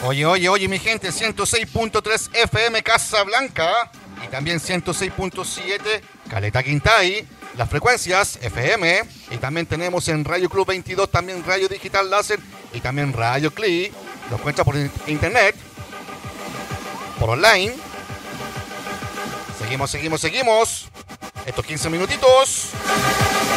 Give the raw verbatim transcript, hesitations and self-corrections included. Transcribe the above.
Oye, oye, oye, mi gente, ciento seis punto tres F M Casablanca y también ciento seis punto siete Caleta Quintay, las frecuencias F M, y también tenemos en Radio Club veintidós, también Radio Digital Láser y también Radio Cli. Lo encuentras por internet, por online. Seguimos, seguimos, seguimos. Estos quince minutitos